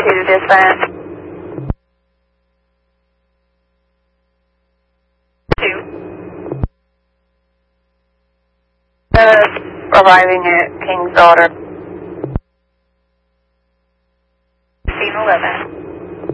to dispatch. 2. Arriving at King's Daughter. Scene 11.